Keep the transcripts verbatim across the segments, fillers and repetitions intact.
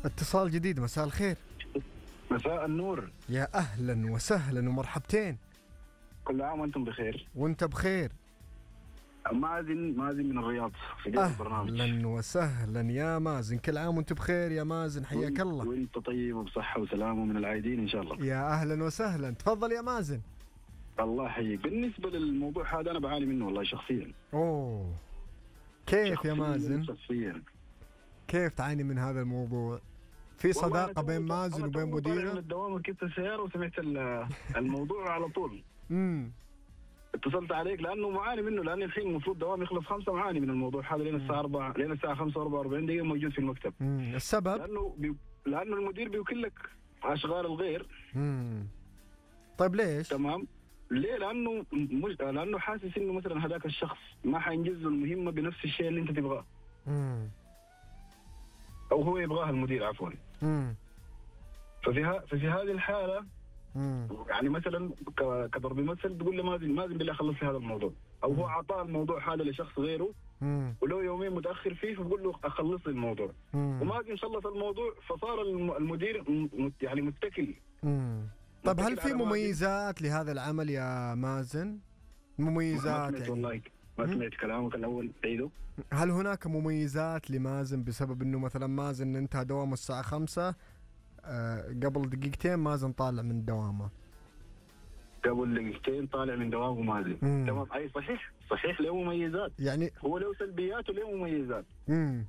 اتصال جديد، مساء الخير. مساء النور. يا أهلا وسهلا ومرحبتين. كل عام وأنتم بخير. وأنت بخير. مازن مازن من الرياض في جهة البرنامج. أهلا وسهلا يا مازن، كل عام وأنت بخير يا مازن، حياك الله. وأنت طيب وبصحة وسلامة ومن العايدين إن شاء الله. يا أهلا وسهلا، تفضل يا مازن. الله يحييك. بالنسبة للموضوع هذا أنا بعاني منه والله شخصيا. أوه، كيف شخصياً يا مازن؟ شخصيا كيف تعاني من هذا الموضوع؟ في صداقة بين مازن وبين مديره؟ أنا الدوام ركبت السيارة وسمعت الموضوع على طول. امم اتصلت عليك لأنه معاني منه، لأن الحين المفروض دوام يخلص خمسة، معاني من الموضوع هذا لين الساعة أربعة، لين الساعة خمسة وأربعة وأربعين دقيقة موجود في المكتب. امم السبب؟ لأنه بي... لأنه المدير بيوكلك أشغال الغير. امم طيب ليش؟ تمام. ليه؟ لأنه مش... لأنه حاسس إنه مثلا هذاك الشخص ما حينجز له المهمة بنفس الشيء اللي أنت تبغاه. امم أو هو يبغاها المدير عفوا. امم ففي ها... ففي هذه الحالة امم يعني مثلا ك... كضرب مثل تقول له مازن مازن بالله خلص لي هذا الموضوع، أو هو أعطاه الموضوع هذا لشخص غيره امم ولو يومين متأخر فيه فبقول له أخلص لي الموضوع، ومازن خلص الموضوع فصار الم... المدير م... يعني متكل. امم طيب هل في مميزات لهذا العمل يا مازن؟ مميزات يعني والله ما سمعت كلامك الأول، عيده. هل هناك مميزات لمازن بسبب انه مثلا مازن انتهى دوامه الساعة خمسة، آه قبل دقيقتين مازن طالع من دوامه؟ قبل دقيقتين طالع من دوامه مازن. تمام، أي صحيح صحيح له مميزات، يعني هو له سلبيات وله مميزات. امم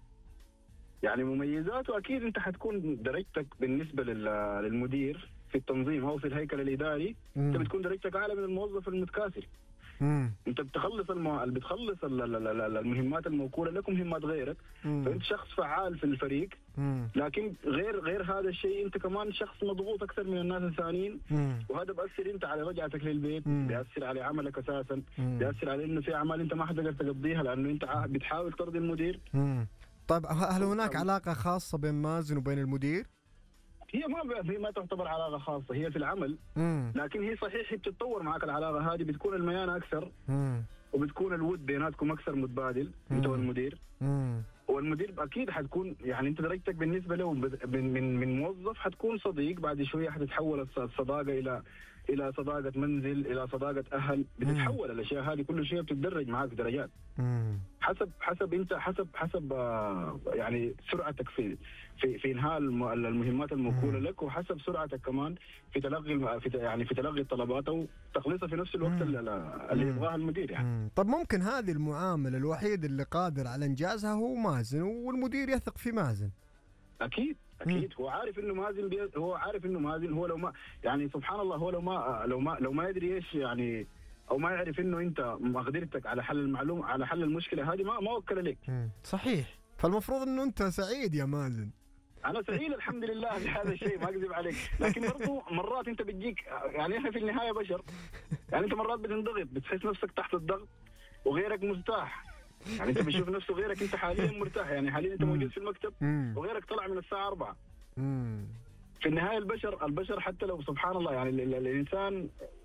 يعني مميزاته أكيد أنت حتكون درجتك بالنسبة للمدير في التنظيم أو في الهيكل الإداري، أنت بتكون درجتك أعلى من الموظف المتكاسل. امم انت بتخلص المو... بتخلص المهمات الموكوله لك ومهمات غيرك. مم. فانت شخص فعال في الفريق. مم. لكن غير غير هذا الشيء انت كمان شخص مضغوط اكثر من الناس الثانيين. مم. وهذا بأثر انت على رجعتك للبيت، مم. بيأثر على عملك اساسا، مم. بيأثر على انه في اعمال انت ما حتقدر تقضيها لانه انت بتحاول ترضي المدير. مم. طيب هل هناك علاقه خاصه بين مازن وبين المدير؟ هي ما هي ما تعتبر علاقه خاصه، هي في العمل. مم. لكن هي صحيح هي بتتطور معك العلاقه هذه، بتكون الميانه اكثر. مم. وبتكون الود بيناتكم اكثر متبادل انت والمدير. مم. والمدير اكيد حتكون يعني انت درجتك بالنسبه له من من من موظف حتكون صديق، بعد شويه حتتحول الصداقه الى الى صداقه منزل، الى صداقه اهل، بتتحول الاشياء هذه كل شيء بتتدرج معك درجات. مم. حسب حسب انت حسب حسب آه يعني سرعتك في في في انهاء المهمات الموكوله لك، وحسب سرعتك كمان في تلقي في يعني في تلقي الطلبات او تخليصها في نفس الوقت اللي, اللي يبغاها المدير يعني. مم. طب ممكن هذه المعامله الوحيد اللي قادر على انجازها هو مازن، والمدير يثق في مازن. اكيد اكيد هو عارف انه مازن بي... هو عارف انه مازن هو لو ما يعني سبحان الله هو لو ما لو ما لو ما يدري ايش يعني او ما يعرف انه انت مقدرتك على حل المعلومه على حل المشكله هذه ما ما وكل لك. صحيح، فالمفروض انه انت سعيد يا مازن. انا سعيد الحمد لله بهذا الشيء ما اكذب عليك، لكن برضو مرات انت بتجيك يعني احنا في النهايه بشر، يعني انت مرات بتنضغط، بتحس نفسك تحت الضغط وغيرك مرتاح. يعني انت بتشوف نفسه غيرك انت حاليا مرتاح، يعني حاليا انت موجود في المكتب وغيرك طلع من الساعه أربعة. في النهايه البشر البشر حتى لو سبحان الله يعني ال ال الانسان